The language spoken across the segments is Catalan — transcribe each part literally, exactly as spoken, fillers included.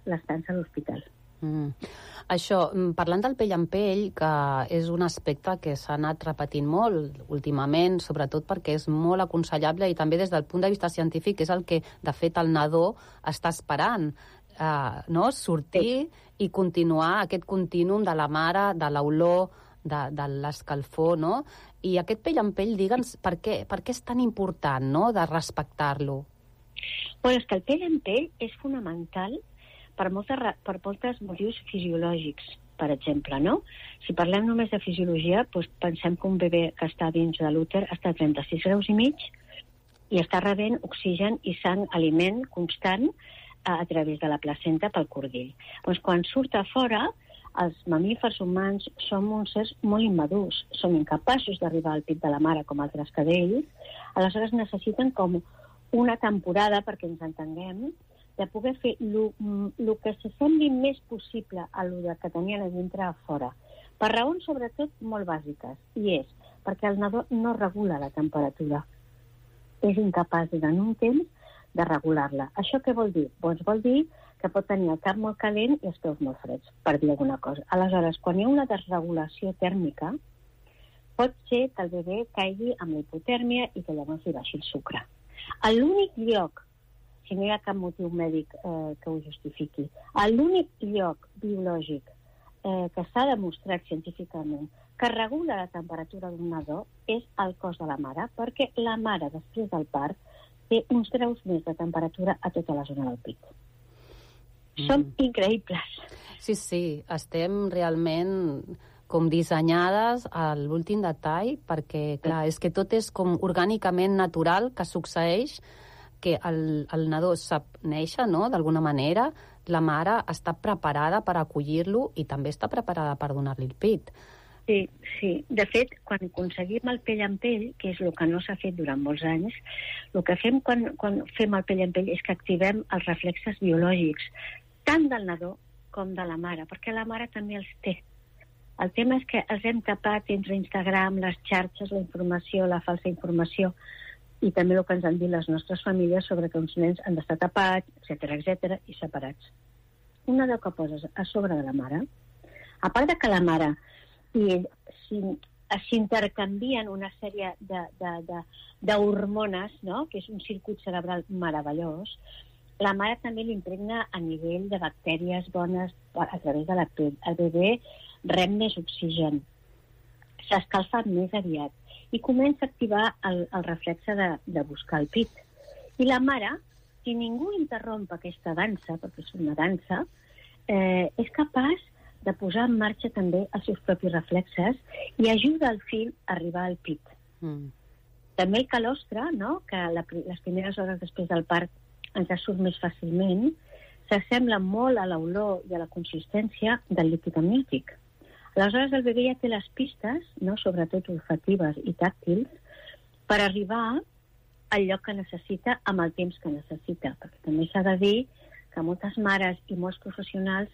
l'estança a l'hospital. Mm. Això, parlant del pell amb pell, que és un aspecte que s'ha anat repetint molt últimament, sobretot perquè és molt aconsellable i també des del punt de vista científic és el que, de fet, el nadó està esperant, eh, no? Sortir sí. i continuar aquest contínuum de la mare, de l'olor, de, de l'escalfor, no? I aquest pell amb pell, digue'ns, per què, per què és tan important, no?, de respectar-lo? Bueno, és que el pell amb pell és fonamental per moltes, per moltes motius fisiològics, per exemple, no? Si parlem només de fisiologia, doncs pensem que un bebè que està dins de l'úter està a trenta-sis graus i mig i està rebent oxigen i sang, aliment constant a, a través de la placenta pel cordill. Doncs quan surt a fora, els mamífers humans som uns éssers molt immadurs, som incapaços d'arribar al pit de la mare com altres cadells, aleshores necessiten com una temporada, perquè ens entenguem, de poder fer el que s'assembli més possible a lo que tenien a dintre a fora, per raons sobretot molt bàsiques, i és perquè el nadó no regula la temperatura. És incapaç durant un temps de regular-la. Això què vol dir? Doncs vol dir que pot tenir el cap molt calent i els peus molt freds, per dir alguna cosa. Aleshores, quan hi ha una desregulació tèrmica, pot ser que el bebè caigui amb la hipotèrmia i que llavors li baixi el sucre. A l'únic lloc, si no hi ha cap motiu mèdic eh, que ho justifiqui, a l'únic lloc biològic eh, que s'ha demostrat científicament que regula la temperatura d'un nadó és el cos de la mare, perquè la mare, després del part, té uns graus més de temperatura a tota la zona del pit. Mm. Són increïbles. Sí, sí, estem realment com dissenyades a l'últim detall, perquè, clar, és que tot és com orgànicament natural que succeeix, que el, el nadó sap néixer, no?, d'alguna manera, la mare està preparada per acollir-lo i també està preparada per donar-li el pit. Sí, sí. De fet, quan aconseguim el pell amb pell, que és el que no s'ha fet durant molts anys, el que fem quan, quan fem el pell amb pell és que activem els reflexes biològics, tant del nadó com de la mare, perquè la mare també els té. El tema és que els hem tapat entre Instagram, les xarxes, la informació, la falsa informació, i també el que ens han dit les nostres famílies sobre que uns nens han d'estar tapats, etcètera, etcètera, i separats. Un nadó que poses a sobre de la mare, a part de que la mare i ell s'intercanvien una sèrie d'hormones, no?, que és un circuit cerebral meravellós, la mare també l'impregna a nivell de bactèries bones a través de la pell. El bebè rep més oxigen, s'escalfa més aviat, i comença a activar el, el reflexe de, de buscar el pit. I la mare, si ningú interromp aquesta dansa, perquè és una dansa, eh, és capaç de posar en marxa també els seus propis reflexes i ajuda el fill a arribar al pit. Mm. També el calostre, no?, que la, les primeres hores després del part ens surt més fàcilment, s'assembla molt a l'olor i a la consistència del líquid amniòtic. Aleshores, el bebè ja té les pistes, no?, sobretot olfatives i tàctils, per arribar al lloc que necessita amb el temps que necessita. Perquè també s'ha de dir que moltes mares i molts professionals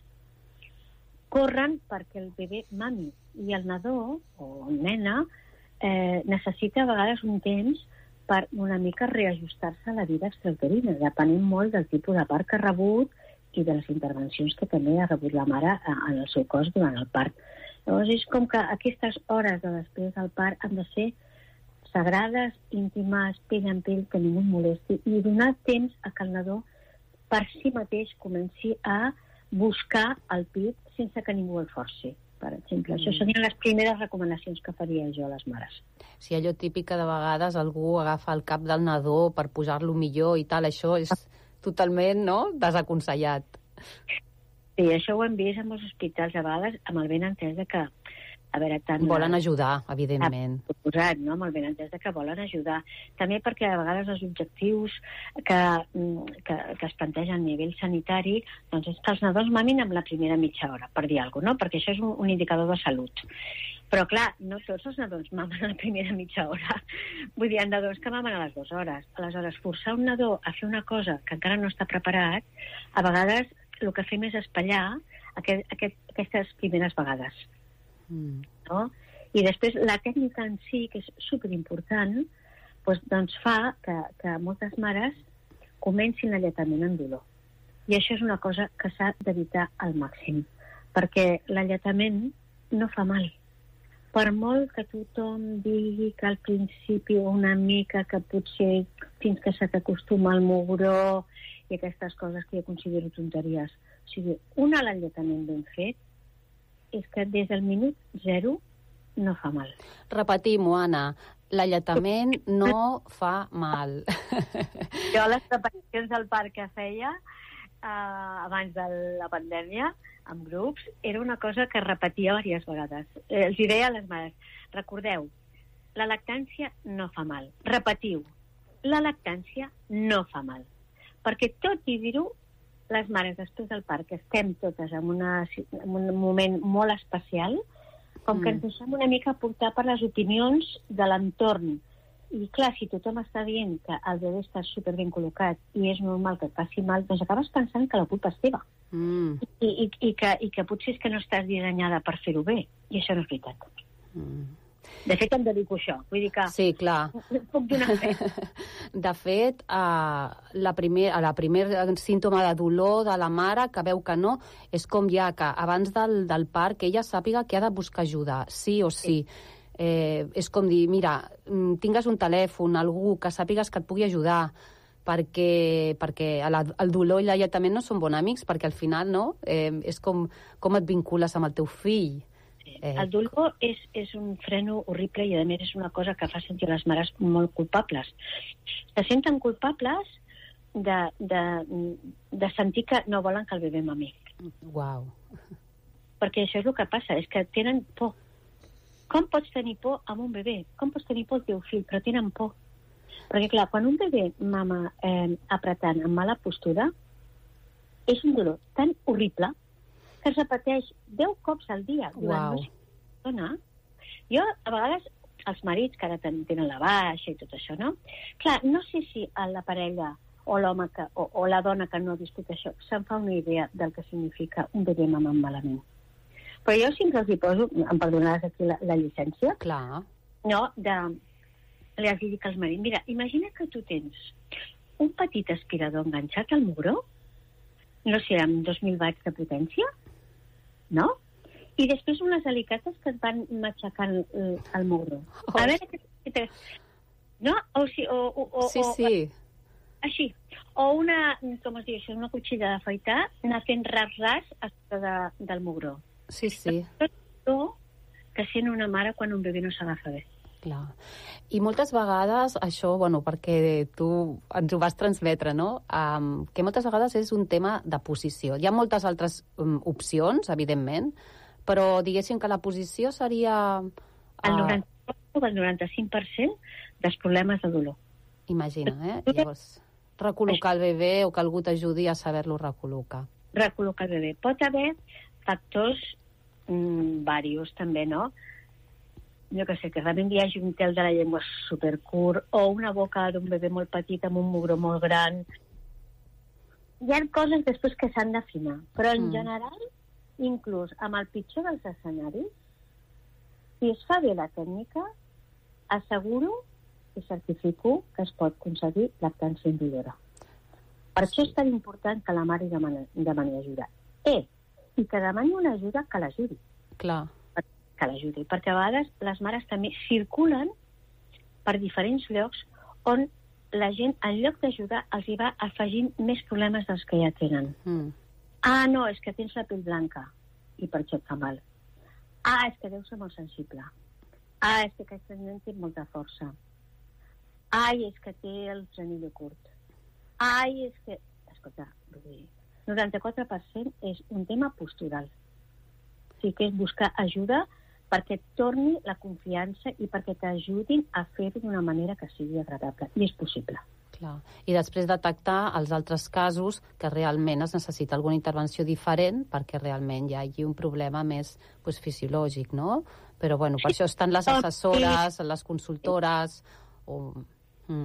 corren perquè el bebè mami, i el nadó o nena eh, necessita a vegades un temps per una mica reajustar-se a la vida extrauterina, depenent molt del tipus de part que ha rebut i de les intervencions que també ha rebut la mare en el seu cos durant el part. Llavors és com que aquestes hores de després del part han de ser sagrades, íntimes, pell en pell, que ningú molesti, i donar temps a que el nadó per si mateix comenci a buscar el pit sense que ningú el forci. Per exemple, mm. això serien les primeres recomanacions que faria jo a les mares. Sí, allò típic que de vegades algú agafa el cap del nadó per posar-lo millor i tal, això és totalment, no?, desaconsellat. Sí, això ho hem vist en els hospitals a vegades amb el benentès de que, a veure, tant... Volen ajudar, evidentment. Ha proposat, no?, amb el benentès de que volen ajudar. També perquè a vegades els objectius que, que, que es plantegen a nivell sanitari, doncs és que els nadons mamin amb la primera mitja hora, per dir alguna cosa, no?, perquè això és un, un indicador de salut. Però, clar, no tots els nadons mamen a la primera mitja hora. Vull dir, hi ha nadons que mamen a les dues hores. Aleshores, forçar un nadó a fer una cosa que encara no està preparat, a vegades el que fem és espatllar aquest, aquest, aquestes primeres vegades. Mm. No? I després la tècnica en si, que és superimportant, doncs, doncs fa que, que moltes mares comencin l'alletament en dolor. I això és una cosa que s'ha d'evitar al màxim, perquè l'alletament no fa mal. Per molt que tothom digui que al principi una mica que potser fins que se t'acostuma al mugró i aquestes coses que jo considero tonteries. O sigui, un alletament ben fet és que des del minut zero no fa mal. Repetim-ho, Anna. L'alletament no fa mal. Jo a les repeticions del parc que feia eh, abans de la pandèmia, amb grups, era una cosa que repetia diverses vegades. Eh, els deia a les mares, recordeu, la lactància no fa mal. Repetiu, la lactància no fa mal. Perquè tot i dir-ho, les mares després del parc estem totes en, una, en un moment molt especial, com que ens deixem una mica portar per les opinions de l'entorn. I clar, si tothom està dient que el bebè està superben col·locat i és normal que et passi mal, doncs acabes pensant que la culpa és teva. Mm. I, i, i, que, I que potser és que no estàs dissenyada per fer-ho bé. I això no és veritat. Mm. De fet, em dedico a això. Vull dir que... Sí, clar. Puc donar fe. De fet, uh, la primer, la primer símptoma de dolor de la mare que veu que no és com ja que abans del, del part ella sàpiga que ha de buscar ajuda, sí o sí. sí. Eh, és com dir, mira, tingues un telèfon, algú que sàpigues que et pugui ajudar, perquè, perquè la, el dolor i l'alletament no són bons amics, perquè al final no, eh, és com, com et vincules amb el teu fill. Eh. El dolor és, és un freno horrible i a més és una cosa que fa sentir les mares molt culpables. Se senten culpables de, de, de sentir que no volen que el bebè mami. Uau. Perquè això és el que passa, és que tenen por. Com pots tenir por amb un bebè? Com pots tenir por al teu fill? Però tenen por. Perquè, clar, quan un bebè mama eh, apretant amb mala postura, és un dolor tan horrible que es repeteix deu cops al dia durant una estona. Jo, a vegades, els marits que ara tenen la baixa i tot això, no? Clar, no sé si la parella o l'home que, o, o la dona que no ha viscut això se'n fa una idea del que significa un bebè mamant malament. Però jo sempre els hi poso, em perdonaràs aquí la, la llicència, clar, no, de, li els dic als marits, mira, imagina que tu tens un petit aspirador enganxat al mugró, no sé, amb dos mil watts de potència, no? I després unes alicates que et van matxacant el, el mugró. Oh. A veure què... No? O, si, o, o, o, sí, sí. O, així. O una, com es diu això, una cuchilla d'afaitar, anar fent ras-ras a sota de, del mugró. Sí, sí. Tot que sent una mare quan un bebè no s'agafa bé. Clar. I moltes vegades, això, bueno, perquè tu ens ho vas transmetre, no? Um, que moltes vegades és un tema de posició. Hi ha moltes altres um, opcions, evidentment, però diguéssim que la posició seria... Uh... El noranta-cinc o el noranta-cinc per cent dels problemes de dolor. Imagina, eh? Llavors, recol·locar el bebè o que algú t'ajudi a saber-lo recol·locar. Recol·locar el bebè. Pot haver factors mmm, varios, també, no? Jo que sé, que realment hi hagi un tel de la llengua supercurt o una boca d'un bebè molt petit amb un mugró molt gran. Hi ha coses després que s'han d'afinar, però en mm. general, inclús amb el pitjor dels escenaris, si es fa bé la tècnica, asseguro i certifico que es pot aconseguir lactància indolora. Per això és tan important que la mare demani, demani ajuda. Eh, i que demani una ajuda que l'ajudi. Clar. Que l'ajudi, perquè a vegades les mares també circulen per diferents llocs on la gent, en lloc d'ajudar, els hi va afegint més problemes dels que ja tenen. Mm. Ah, no, és que tens la pell blanca i per això et fa mal. Ah, és que deu ser molt sensible. Ah, és que aquest nen té molta força. Ai, és que té el frenillo curt. Ai, és que... Escolta, noranta-quatre per cent és un tema postural. Sí que és buscar ajuda perquè et torni la confiança i perquè t'ajudin a fer-ho d'una manera que sigui agradable. I és possible. Clar. I després detectar els altres casos que realment es necessita alguna intervenció diferent perquè realment hi hagi un problema més pues, fisiològic, no? Però, bueno, per això estan les assessores, les consultores... O... Mm.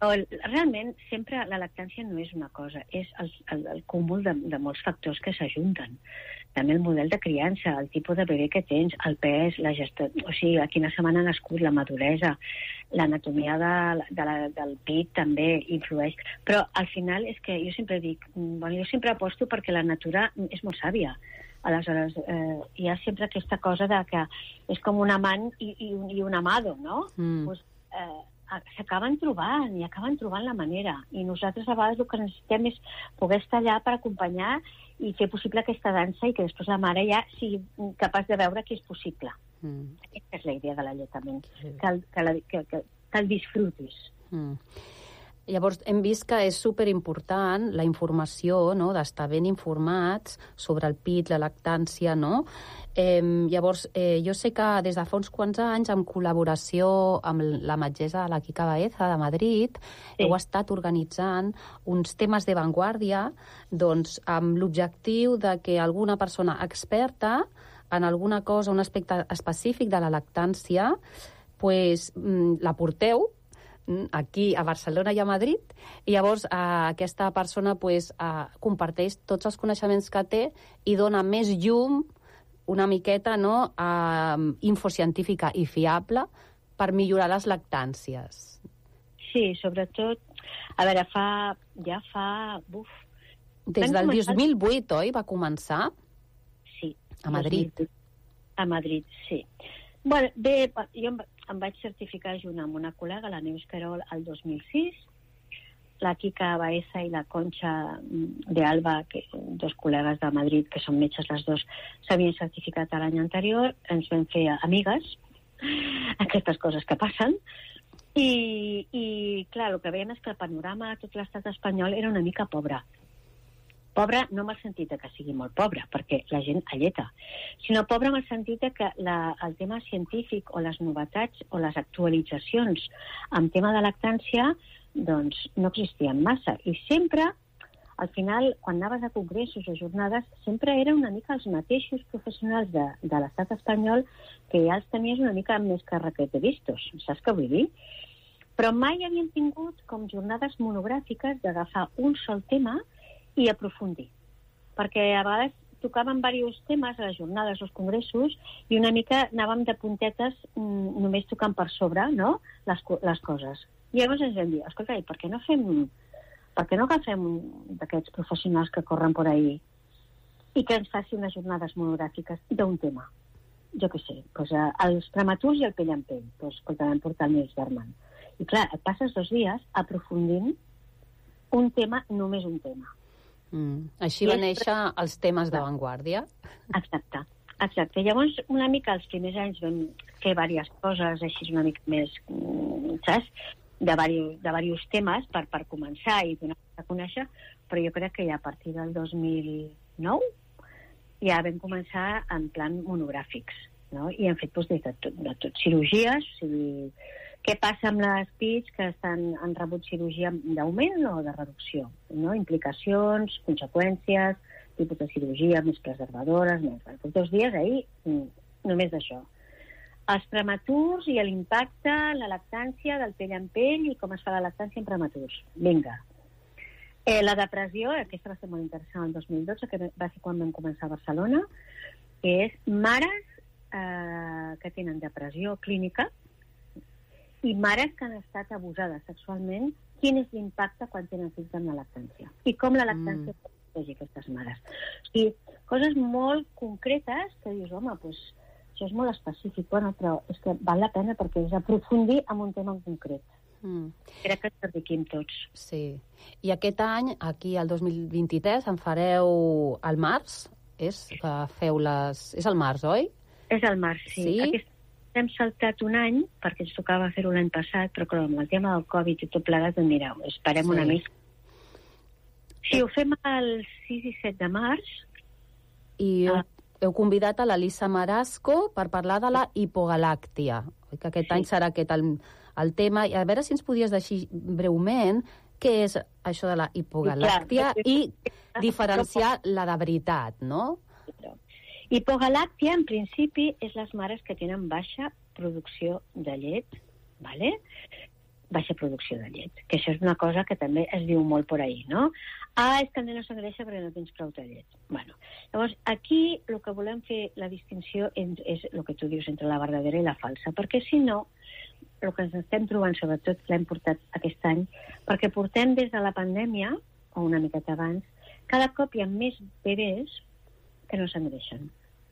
Realment, sempre la lactància no és una cosa, és el, el, el cúmul de, de molts factors que s'ajunten. També el model de criança, el tipus de bebè que tens, el pes, la gestió, o sigui, a quina setmana ha nascut, la maduresa, l'anatomia de, de la, del pit també influeix. Però al final és que jo sempre dic, bueno, jo sempre aposto perquè la natura és molt sàvia. Aleshores, eh, hi ha sempre aquesta cosa de que és com un amant i, i, un, i un amado, no? Mm. Pues, eh, s'acaben trobant i acaben trobant la manera. I nosaltres a vegades el que necessitem és poder estar allà per acompanyar i fer possible aquesta dansa i que després la mare ja sigui capaç de veure que és possible. Mm. Aquesta és la idea de l'alletament, sí. que, el, que, la, que, que, que el disfrutis. Mm. Llavors, hem vist que és superimportant la informació, no?, d'estar ben informats sobre el pit, la lactància, no? Eh, llavors, eh, jo sé que des de fa uns quants anys, en col·laboració amb la metgessa, la Quica Baeza, de Madrid, sí. heu estat organitzant uns temes de vanguardia, doncs, amb l'objectiu de que alguna persona experta en alguna cosa, un aspecte específic de la lactància, pues, la porteu aquí a Barcelona i a Madrid, i llavors eh, aquesta persona pues, eh, comparteix tots els coneixements que té i dona més llum, una miqueta, no?, eh, infocientífica i fiable per millorar les lactàncies. Sí, sobretot, a veure, fa, ja fa... Uf, Des del començar... dos mil vuit, oi, va començar? Sí. A Madrid. dos mil vuit. A Madrid, sí. Bueno, bé, jo em, em vaig certificar junt amb una col·lega, la Neus Querol, el dos mil sis. La Quica Baeza i la Concha de Alba, que, dos col·legues de Madrid, que són metges les dos, s'havien certificat l'any anterior. Ens vam fer amigues, aquestes coses que passen. I, i clar, el que veiem és que el panorama de tot l'estat espanyol era una mica pobre. Pobre no amb el sentit que sigui molt pobre, perquè la gent alleta, sinó pobre amb el sentit que la, el tema científic o les novetats o les actualitzacions en tema de lactància doncs no existien massa. I sempre, al final, quan anaves a congressos o jornades, sempre eren una mica els mateixos professionals de, de l'estat espanyol que ja els tenies una mica més que requetevistos, saps què vull dir? Però mai havien tingut com jornades monogràfiques d'agafar un sol tema i aprofundir, perquè a vegades tocaven diversos temes a les jornades o als congressos i una mica anàvem de puntetes mm, només tocant per sobre, no?, les, les coses. I llavors ens vam dir, escolta, per què no fem, per què no agafem d'aquests professionals que corren per ahí i que ens faci unes jornades monogràfiques d'un tema? Jo què sé, doncs, els prematurs i el pell en pell, doncs, escolta, vam portar el Nils Berman. I clar, et passes dos dies aprofundint un tema, només un tema. Mm. Així va néixer els temes de vanguardia. Exacte, exacte. Llavors, una mica els primers anys vam fer diverses coses així una mica més, saps?, de diversos, de diversos temes per, per començar i donar a conèixer, però jo crec que ja a partir del dos mil nou ja vam començar en plan monogràfics, no? I hem fet doncs, des de tot, de tot cirurgies, o sigui, què passa amb les pits que estan, han rebut cirurgia d'augment o de reducció, no? Implicacions, conseqüències, tipus de cirurgia, més preservadores, més... Tots dos dies ahir, només d'això. Els prematurs i l'impacte, la lactància del pell en pell i com es fa la lactància en prematurs. Vinga. Eh, la depressió, aquesta va ser molt interessant el dos mil dotze, que va ser quan vam començar a Barcelona, que és mares eh, que tenen depressió clínica i mares que han estat abusades sexualment, quin és l'impacte quan tenen fills amb la lactància i com la lactància mm. pot protegir aquestes mares. O sigui, coses molt concretes que dius, home, doncs, això és molt específic, bueno, però és que val la pena perquè és aprofundir en un tema en concret. Mm. Crec que ens dediquem tots. Sí. I aquest any, aquí al dos mil vint-i-tres, en fareu al març? És que feu les... És al març, oi? És al març, sí. sí? Aquest hem saltat un any, perquè ens tocava fer-ho l'any passat, però clar, amb el tema del Covid i tot plegat, doncs mireu, esperem sí. una mica. Sí, ho fem el sis i set de març. I heu, ah. heu convidat a l'Elisa Marasco per parlar de la hipogalàctia, que aquest sí. any serà aquest el, el tema. I a veure si ens podies deixar breument què és això de la hipogalàctia i, clar, i diferenciar la de veritat, no? Hipogalàctia, en principi, és les mares que tenen baixa producció de llet, ¿vale? baixa producció de llet, que això és una cosa que també es diu molt per ahí, no? Ah, és que el nen no s'engreixa perquè no tens prou de llet. Bueno, llavors, aquí el que volem fer, la distinció és, és el que tu dius entre la verdadera i la falsa, perquè si no, el que ens estem trobant, sobretot l'hem portat aquest any, perquè portem des de la pandèmia, o una miqueta abans, cada cop hi ha més bebès que no s'engreixen.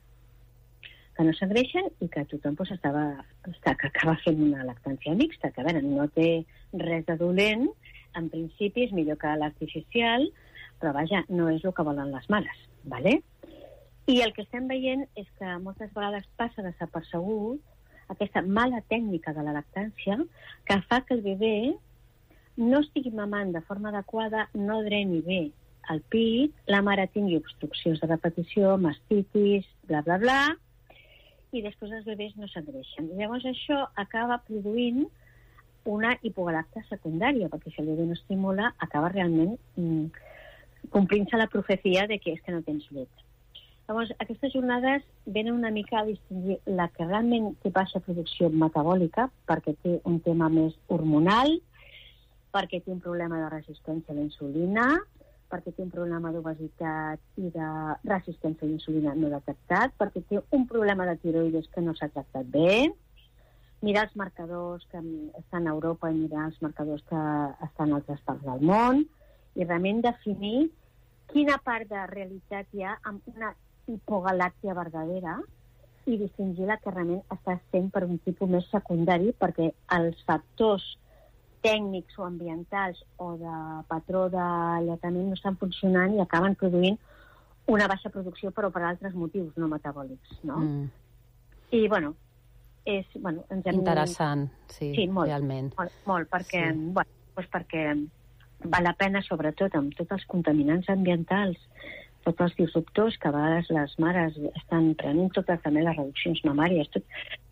Que no s'engreixen i que tothom pues, estava, està, que acaba fent una lactància mixta, que a veure, no té res de dolent, en principi és millor que l'artificial, però vaja, no és el que volen les mares, ¿vale? I el que estem veient és que moltes vegades passa desapercebut aquesta mala tècnica de la lactància que fa que el bebè no estigui mamant de forma adequada, no dreni bé el pit, la mare tingui obstruccions de repetició, mastitis, bla, bla, bla, i després els bebès no s'engreixen. I llavors això acaba produint una hipogalàctia secundària, perquè si el bebè no estimula, acaba realment mm, complint-se la profecia de que és que no tens llet. Llavors, aquestes jornades venen una mica a distingir la que realment té baixa producció metabòlica, perquè té un tema més hormonal, perquè té un problema de resistència a la insulina, perquè té un problema d'obesitat i de resistència a la insulina no detectat, perquè té un problema de tiroides que no s'ha tractat bé, mirar els marcadors que estan a Europa i mirar els marcadors que estan a altres parts del món, i realment definir quina part de realitat hi ha amb una hipogalàctia verdadera i distingir la que realment està sent per un tipus més secundari, perquè els factors tècnics o ambientals o de patró de lletament no estan funcionant i acaben produint una baixa producció, però per altres motius no metabòlics, no? Mm. I, bueno, és... Bueno, ens hem... Interessant, sí, sí molt, realment. Molt, molt perquè, sí. bueno, doncs perquè val la pena, sobretot, amb tots els contaminants ambientals, tots els disruptors que a vegades les mares estan prenent, totes també les reduccions mamàries, tot...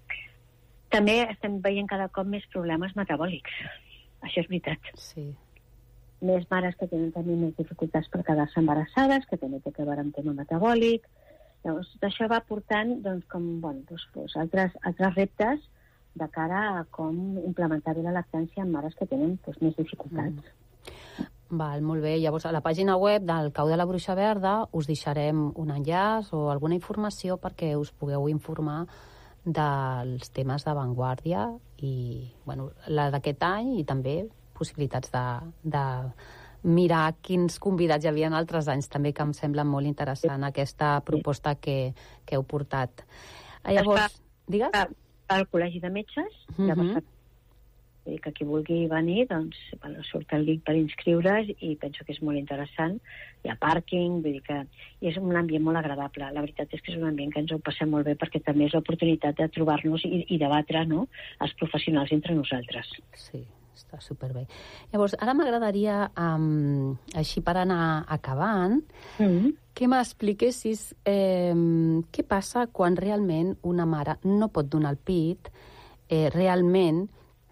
També estem veient cada cop més problemes metabòlics. Això és veritat. Sí. Més mares que tenen també més dificultats per quedar-se embarassades, que també té a veure amb tema metabòlic. Llavors, tot això va portant doncs, com, bueno, doncs, doncs, altres, altres reptes de cara a com implementar bé la lactància en mares que tenen doncs, més dificultats. Mm. Val, molt bé. Llavors, a la pàgina web del Cau de la Bruixa Verda us deixarem un enllaç o alguna informació perquè us pugueu informar dels temes d'avantguàrdia i, bueno, la d'aquest any i també possibilitats de, de mirar quins convidats hi havia en altres anys, també que em sembla molt interessant aquesta proposta que, que heu portat. Llavors, digues? Al Col·legi de Metges, uh-huh. de Barcelona, que qui vulgui venir, doncs, bueno, surt el link per inscriure's i penso que és molt interessant. Hi ha pàrquing, vull dir que i és un ambient molt agradable. La veritat és que és un ambient que ens ho passem molt bé perquè també és l'oportunitat de trobar-nos i, i debatre, no?, els professionals entre nosaltres. Sí, està superbé. Llavors, ara m'agradaria, um, així per anar acabant, mm-hmm. que m'expliquessis eh, què passa quan realment una mare no pot donar el pit, eh, realment,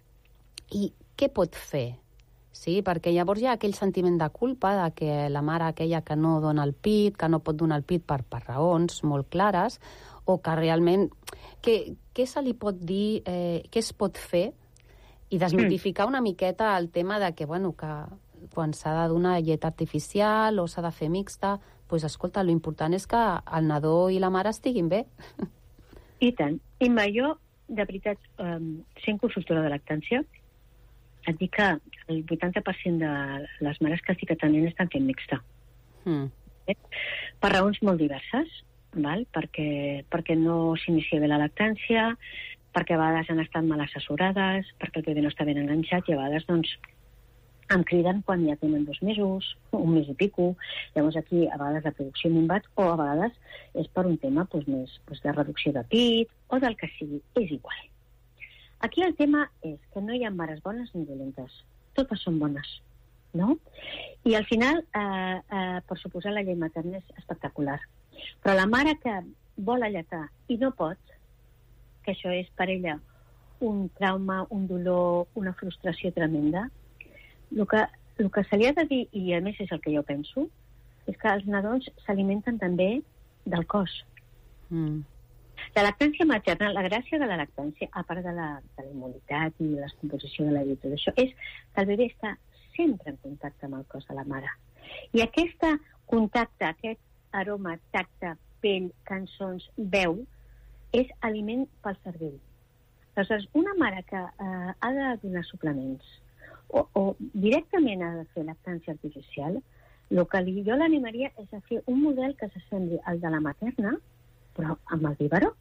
i què pot fer? Sí, perquè llavors hi ha aquell sentiment de culpa de que la mare aquella que no dona el pit, que no pot donar el pit per, per raons molt clares, o que realment... Què, què se li pot dir, eh, què es pot fer i desmitificar una miqueta el tema de que, bueno, que quan s'ha de donar llet artificial o s'ha de fer mixta, doncs, escolta, l'important és que el nadó i la mare estiguin bé. I tant. Imma, jo, de veritat, eh, sent consultora de lactància, et dic que el vuitanta per cent de les mares que estic atenent estan fent mixta. Mm. Eh? Per raons molt diverses, val? Perquè, perquè no s'inicia bé la lactància, perquè a vegades han estat mal assessorades, perquè el bebè no està ben enganxat i a vegades doncs, em criden quan ja tenen dos mesos, un mes i pico. Llavors aquí a vegades la producció minvat o a vegades és per un tema doncs, més doncs, de reducció de pit o del que sigui, és igual. Aquí el tema és que no hi ha mares bones ni dolentes. Totes són bones, no? I al final, eh, eh, per suposar, la llei materna és espectacular. Però la mare que vol alletar i no pot, que això és per ella un trauma, un dolor, una frustració tremenda, el que, el que se li ha de dir, i a més és el que jo penso, és que els nadons s'alimenten també del cos. Mm. La lactància materna, la gràcia de la lactància, a part de la, de la immunitat i la descomposició de la llet, tot això, és que el bebè està sempre en contacte amb el cos de la mare. I aquest contacte, aquest aroma, tacte, pell, cançons, veu, és aliment pel cervell. Aleshores, una mare que eh, ha de donar suplements o, o directament ha de fer lactància artificial, el que li, jo l'animaria és a fer un model que s'assembli al de la materna, però amb el biberó.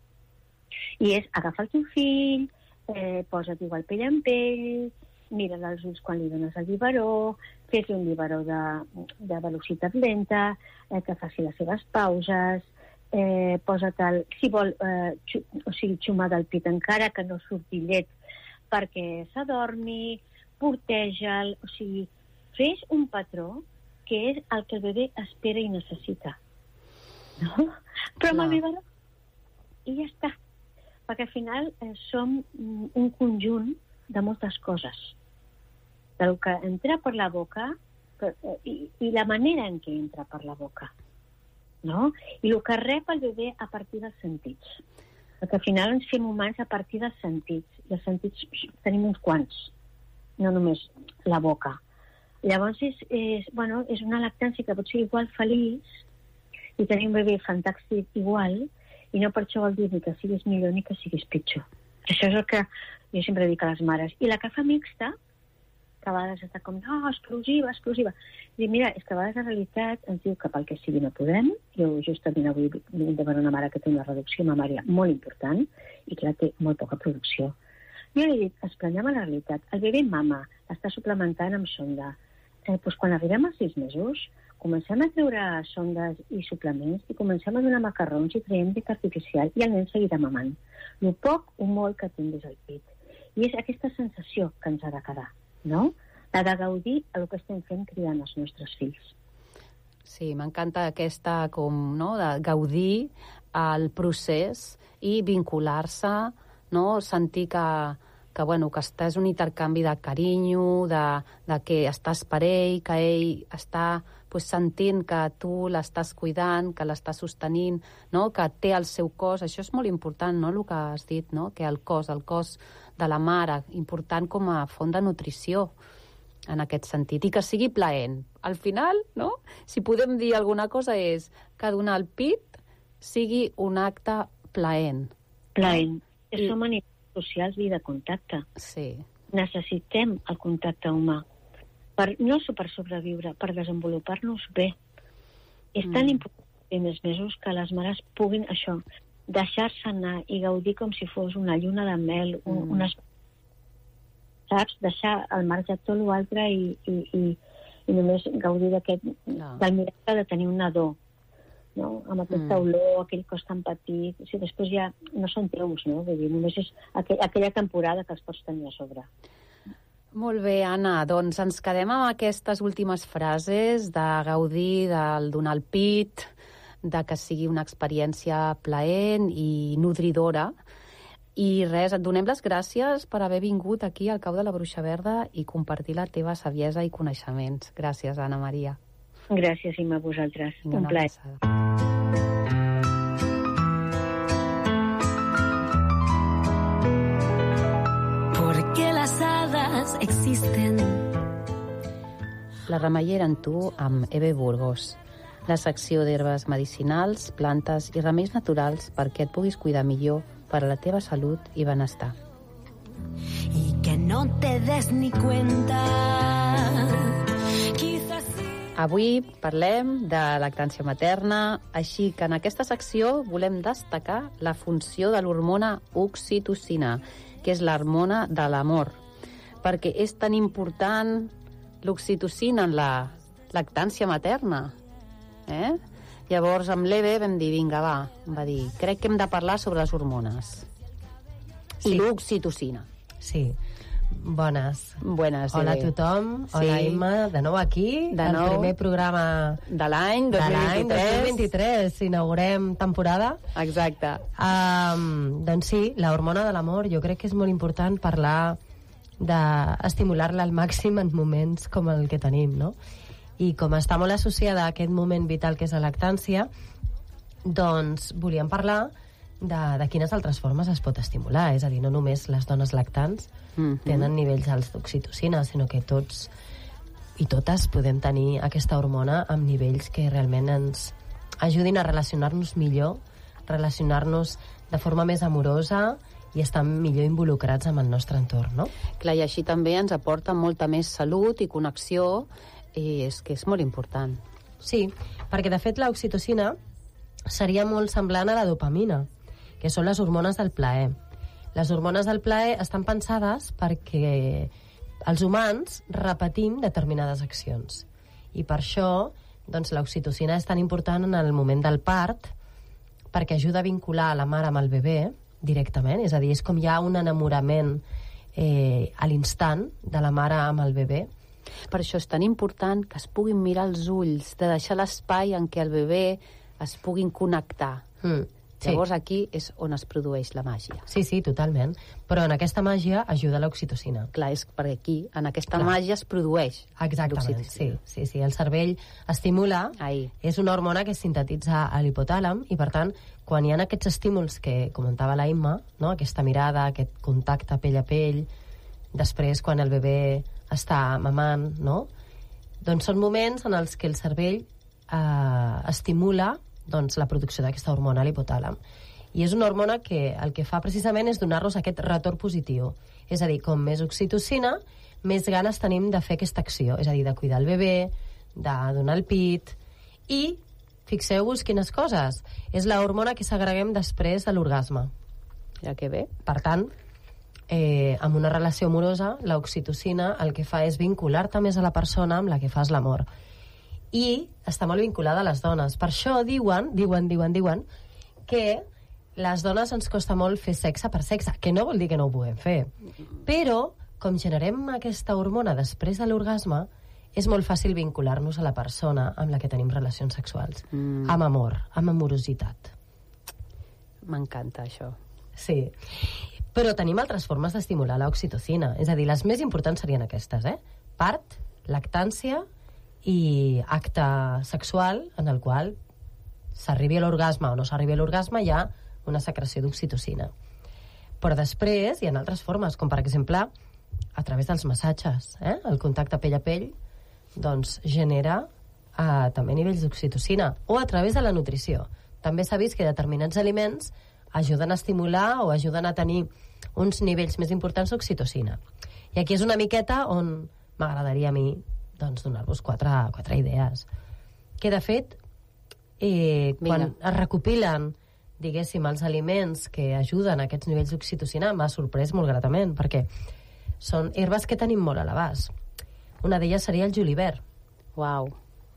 I és agafar el teu fill, eh, posa't igual pell en pell, mira els ulls quan li dones el biberó, fes-li un biberó de, de velocitat lenta, eh, que faci les seves pauses, eh, posa't el, si vol, eh, xu, o sigui, xumar del pit encara que no surti llet perquè s'adormi, porteja'l, o sigui, fes un patró que és el que el bebè espera i necessita. No? Però amb el biberó i ja està. Perquè al final eh, som un conjunt de moltes coses. Del que entra per la boca per, eh, i, i la manera en què entra per la boca. No? I el que rep el bebè a partir dels sentits. Perquè al final ens fem humans a partir dels sentits. I els sentits tenim uns quants, no només la boca. Llavors és, és, bueno, és una lactància que pot ser igual feliç i tenir un bebè fantàstic igual, i no per això vol dir ni que siguis millor ni que siguis pitjor. Això és el que jo sempre dic a les mares. I la que fa mixta, que a vegades està com, no, explosiva, explosiva. I mira, és que a vegades la realitat ens diu que pel que sigui no podem. Jo justament avui vinc de veure una mare que té una reducció mamària molt important i que té molt poca producció. Jo li he dit, esplanyem a la realitat. El bebè mama està suplementant amb sonda. Eh, doncs quan arribem als sis mesos, comencem a treure sondes i suplements i comencem a donar macarrons i traiem llet artificial i el nen seguirà mamant. El poc o molt que tinguis al pit. I és aquesta sensació que ens ha de quedar, no? La de gaudir el que estem fent criant els nostres fills. Sí, m'encanta aquesta com, no?, de gaudir el procés i vincular-se, no?, sentir que que, bueno, que és un intercanvi de carinyo, de, de que estàs per ell, que ell està pues, sentint que tu l'estàs cuidant, que l'estàs sostenint, no? Que té el seu cos. Això és molt important, no?, el que has dit, no?, que el cos, el cos de la mare, important com a font de nutrició en aquest sentit, i que sigui plaent. Al final, no?, si podem dir alguna cosa és que donar el pit sigui un acte plaent. Plaent. I... Som animals socials i de contacte. Sí. Necessitem el contacte humà. Per, no per sobreviure, per desenvolupar-nos bé. És mm. tan important els primers mesos que les mares puguin això, deixar-se anar i gaudir com si fos una lluna de mel, un, mm. unes... saps? Deixar al marge tot l'altre i, i, i, i només gaudir d'aquest, no. del miracle de tenir un nadó. No? Amb aquesta mm. olor, aquell cos tan petit, o sigui, després ja no són teus, no? Vull dir, només és aqu aquella temporada que els pots tenir a sobre. Molt bé, Anna, doncs ens quedem amb aquestes últimes frases de gaudir, del donar el pit, de que sigui una experiència plaent i nodridora. I res, et donem les gràcies per haver vingut aquí al Cau de la Bruixa Verda i compartir la teva saviesa i coneixements. Gràcies, Anna Maria. Gràcies, Imma, a vosaltres. Un plaer. Porque las hadas existen. La remeiera en tu amb Eve Burgos. La secció d'herbes medicinals, plantes i remeis naturals perquè et puguis cuidar millor per a la teva salut i benestar. Y que no te des ni cuenta. Avui parlem de lactància materna, així que en aquesta secció volem destacar la funció de l'hormona oxitocina, que és l'hormona de l'amor, perquè és tan important l'oxitocina en la lactància materna. Eh? Llavors, amb l'Eve vam dir, vinga, va, va dir, crec que hem de parlar sobre les hormones. Sí. I l'oxitocina. Sí. Bones. Buenas. Hola Eve. a tothom. Sí. Hola, Imma. De nou aquí. De el nou. primer programa de l'any dos mil vint-i-tres. dos mil vint-i-tres. Inaugurem temporada. Exacte. Um, doncs sí, la hormona de l'amor. Jo crec que és molt important parlar d'estimular-la al màxim en moments com el que tenim, no? I com està molt associada a aquest moment vital que és la lactància, doncs volíem parlar de, de quines altres formes es pot estimular. És a dir, no només les dones lactants mm-hmm. tenen nivells alts d'oxitocina, sinó que tots i totes podem tenir aquesta hormona amb nivells que realment ens ajudin a relacionar-nos millor, relacionar-nos de forma més amorosa i estar millor involucrats amb el nostre entorn, no? Clar, i així també ens aporta molta més salut i connexió, i és que és molt important. Sí, perquè de fet l'oxitocina seria molt semblant a la dopamina, que són les hormones del plaer. Les hormones del plaer estan pensades perquè els humans repetim determinades accions. I per això doncs, l'oxitocina és tan important en el moment del part, perquè ajuda a vincular la mare amb el bebè directament, és a dir, és com hi ha un enamorament eh, a l'instant de la mare amb el bebè. Per això és tan important que es puguin mirar els ulls, de deixar l'espai en què el bebè es puguin connectar. Mm, sí. Llavors aquí és on es produeix la màgia. Sí, sí, totalment. Però en aquesta màgia ajuda l'oxitocina. Clar, és perquè aquí, en aquesta Clar. màgia es produeix Exactament, sí, sí, sí. El cervell estimula, Ahí. és una hormona que es sintetitza a l'hipotàlam i, per tant, quan hi ha aquests estímuls que comentava la Imma, no? Aquesta mirada, aquest contacte pell a pell, després quan el bebè està mamant, no? Doncs són moments en els que el cervell eh, estimula doncs, la producció d'aquesta hormona a l'hipotàlam. I és una hormona que el que fa precisament és donar-nos aquest retorn positiu. És a dir, com més oxitocina, més ganes tenim de fer aquesta acció. És a dir, de cuidar el bebè, de donar el pit. I, fixeu-vos quines coses. És la hormona que s'agreguem després de l'orgasme. Ja que bé. Per tant, eh, amb una relació amorosa, l'oxitocina el que fa és vincular-te més a la persona amb la que fas l'amor. I està molt vinculada a les dones. Per això diuen, diuen, diuen, diuen que les dones ens costa molt fer sexe per sexe, que no vol dir que no ho puguem fer. Però, com generem aquesta hormona després de l'orgasme, és molt fàcil vincular-nos a la persona amb la que tenim relacions sexuals. Mm. Amb amor, amb amorositat. M'encanta això. Sí. Però tenim altres formes d'estimular l'oxitocina. És a dir, les més importants serien aquestes, eh? Part, lactància i acte sexual en el qual s'arribi a l'orgasme o no s'arribi a l'orgasme, hi ha una secreció d'oxitocina. Però després hi ha altres formes, com per exemple a través dels massatges, eh? El contacte pell a pell doncs genera eh, també nivells d'oxitocina, o a través de la nutrició. També s'ha vist que determinats aliments ajuden a estimular o ajuden a tenir uns nivells més importants d'oxitocina. I aquí és una miqueta on m'agradaria a mi doncs donar-vos quatre, quatre idees. Que, de fet, eh, quan es recopilen, diguéssim, els aliments que ajuden a aquests nivells d'oxitocina, m'ha sorprès molt gratament, perquè són herbes que tenim molt a l'abast. Una d'elles seria el julivert. Uau.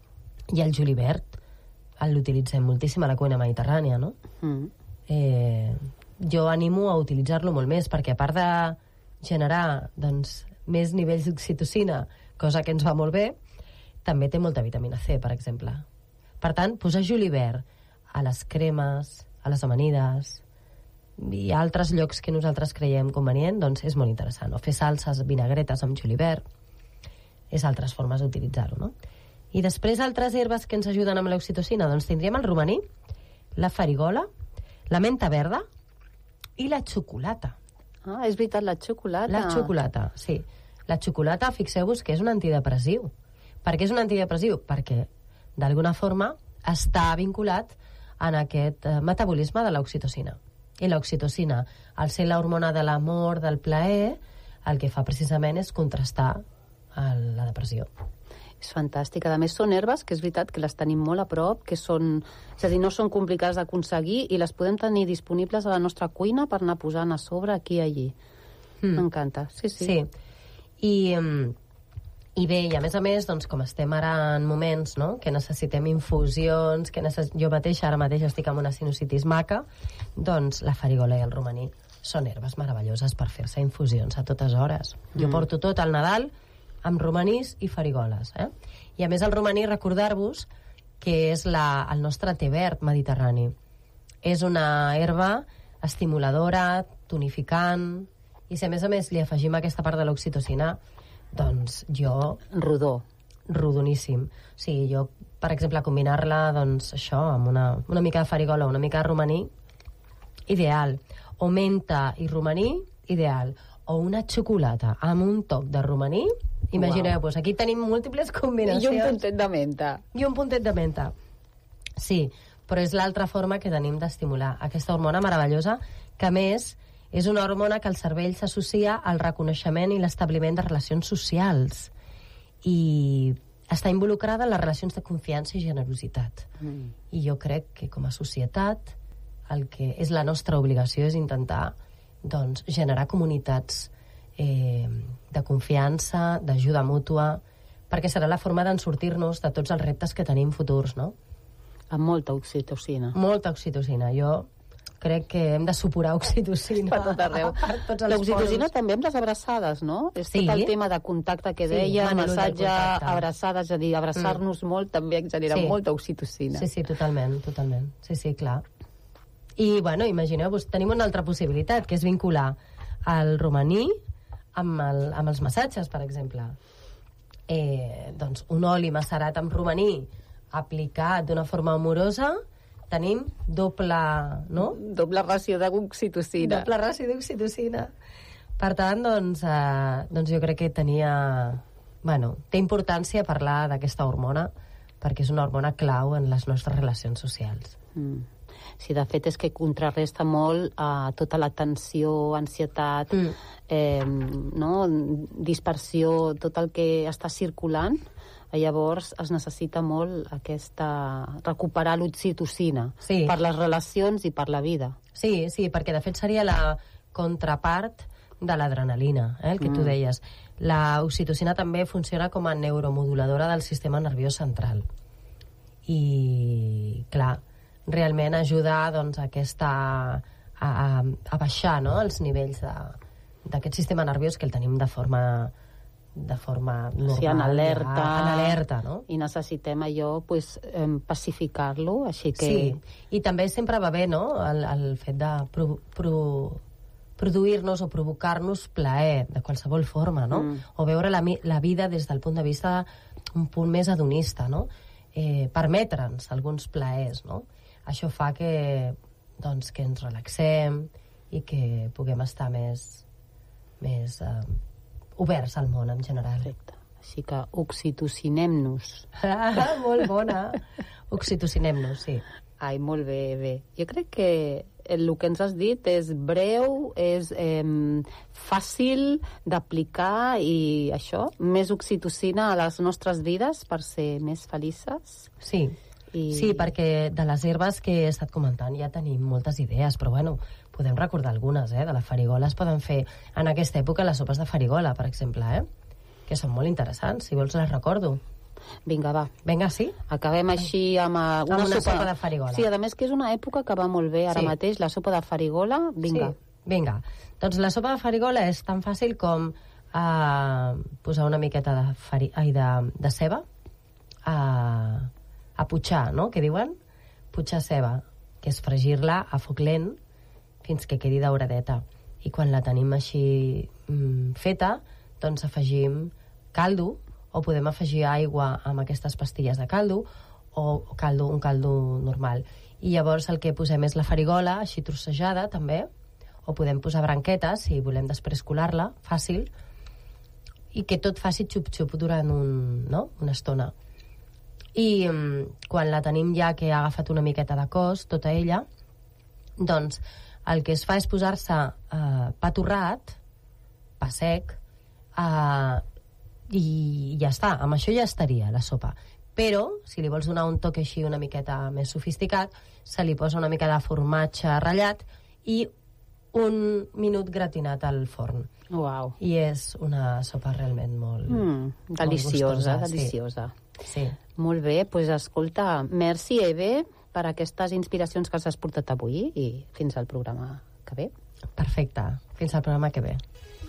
I el julivert l'utilitzem moltíssim a la cuina mediterrània, no? Mm. Eh, jo animo a utilitzar-lo molt més, perquè a part de generar doncs, més nivells d'oxitocina, cosa que ens va molt bé, també té molta vitamina C, per exemple. Per tant, posar julivert a les cremes, a les amanides i a altres llocs que nosaltres creiem convenient, doncs és molt interessant. O fer salses, vinagretes amb julivert, és altres formes d'utilitzar-ho, no? I després, altres herbes que ens ajuden amb l'oxitocina, doncs tindríem el romaní, la farigola, la menta verda i la xocolata. Ah, és veritat, la xocolata. La xocolata, sí. La xocolata, fixeu-vos que és un antidepressiu. Per què és un antidepressiu? Perquè, d'alguna forma, està vinculat en aquest eh, metabolisme de l'oxitocina. I l'oxitocina, al ser l'hormona de l'amor, del plaer, el que fa precisament és contrastar el, la depressió. És fantàstic. A més, són herbes que és veritat que les tenim molt a prop, que són, és a dir, no són complicades d'aconseguir i les podem tenir disponibles a la nostra cuina per anar posant a sobre aquí i allí. Mm. M'encanta, sí, sí. Sí. I, i bé, i a més a més, doncs, com estem ara en moments, no?, que necessitem infusions, que necess... jo mateixa ara mateix estic amb una sinusitis maca, doncs la farigola i el romaní són herbes meravelloses per fer-se infusions a totes hores. Mm. Jo porto tot al Nadal amb romanís i farigoles, eh? I a més el romaní, recordar-vos que és la, el nostre té verd mediterrani. És una herba estimuladora, tonificant, i si a més a més li afegim aquesta part de l'oxitocina, doncs jo... Rodó. Rodoníssim. O sigui, jo, per exemple, combinar-la, doncs, això, amb una, una mica de farigola, una mica de romaní, ideal. O menta i romaní, ideal. O una xocolata amb un toc de romaní, imagineu-vos, aquí tenim múltiples combinacions. I un puntet de menta. I un puntet de menta. Sí, però és l'altra forma que tenim d'estimular aquesta hormona meravellosa, que a més és una hormona que el cervell s'associa al reconeixement i l'establiment de relacions socials i està involucrada en les relacions de confiança i generositat. Mm. I jo crec que com a societat el que és la nostra obligació és intentar doncs, generar comunitats eh, de confiança, d'ajuda mútua, perquè serà la forma d'ensortir-nos de tots els reptes que tenim futurs, no? Amb molta oxitocina. Molta oxitocina. Jo crec que hem de supurar oxitocina per tot arreu. L'oxitocina també amb les abraçades, no? És sí. Tot el tema de contacte que sí, deia, massatge, abraçades, és a dir, abraçar-nos mm. molt també genera sí. molta oxitocina. Sí, sí, totalment, totalment. Sí, sí, clar. I, bueno, imagineu-vos, tenim una altra possibilitat, que és vincular el romaní amb, el, amb els massatges, per exemple. Eh, doncs un oli macerat amb romaní aplicat d'una forma amorosa, tenim doble, no? Doble ració d'oxitocina. Doble ració d'oxitocina. Per tant, doncs, eh, doncs jo crec que tenia... Bueno, té importància parlar d'aquesta hormona, perquè és una hormona clau en les nostres relacions socials. Mm. Sí, de fet és que contrarresta molt a tota la tensió, ansietat, mm. eh, no? dispersió, tot el que està circulant. Llavors es necessita molt aquesta... recuperar l'oxitocina sí. per les relacions i per la vida. Sí, sí, perquè de fet seria la contrapart de l'adrenalina, eh, el que mm. tu deies. La oxitocina també funciona com a neuromoduladora del sistema nerviós central. I, clar, realment ajuda doncs, a, aquesta, a, a, a baixar no? els nivells d'aquest sistema nerviós que el tenim de forma... de forma normal, sí, en alerta, ja, en alerta, no? I necessitem allò, pues, eh, pacificar-lo, així que... Sí, i també sempre va bé, no?, el, el fet de pro, pro, produir-nos o provocar-nos plaer, de qualsevol forma, no? Mm. O veure la, la vida des del punt de vista un punt més hedonista, no? Eh, permetre'ns alguns plaers, no? Això fa que, doncs, que ens relaxem i que puguem estar més... més eh, oberts al món en general. Perfecte. Així que oxitocinem-nos. Ah, molt bona. Oxitocinem-nos, sí. Ai, molt bé, bé. Jo crec que el que ens has dit és breu, és eh, fàcil d'aplicar i això, més oxitocina a les nostres vides per ser més felices. Sí. I... Sí, perquè de les herbes que he estat comentant ja tenim moltes idees, però bueno, podem recordar algunes, eh? De la farigola es poden fer en aquesta època les sopes de farigola, per exemple, eh? Que són molt interessants, si vols les recordo. Vinga, va. Vinga, sí? Acabem així amb una, amb una sopa... sopa de farigola. Sí, a més que és una època que va molt bé ara sí. mateix, la sopa de farigola, vinga. Sí, vinga. Doncs la sopa de farigola és tan fàcil com uh, posar una miqueta de, fari... Ai, de, de ceba a... Uh, a putxar, no?, que diuen? Putxar ceba, que és fregir-la a foc lent fins que quedi dauradeta. I quan la tenim així mm, feta, doncs afegim caldo, o podem afegir aigua amb aquestes pastilles de caldo, o caldo, un caldo normal. I llavors el que posem és la farigola, així trossejada, també, o podem posar branquetes, si volem després colar-la, fàcil, i que tot faci xup-xup durant un, no? una estona. I um, quan la tenim ja que ha agafat una miqueta de cos, tota ella, doncs el que es fa és posar-se uh, pa torrat, pa sec, uh, i ja està, amb això ja estaria la sopa. Però, si li vols donar un toc així una miqueta més sofisticat, se li posa una mica de formatge ratllat i un minut gratinat al forn. Uau. I és una sopa realment molt... Mm, deliciosa, molt gustosa, deliciosa. Sí. Molt bé, doncs pues, escolta, merci, Eve, per aquestes inspiracions que ens has portat avui i fins al programa que ve. Perfecte, fins al programa que ve.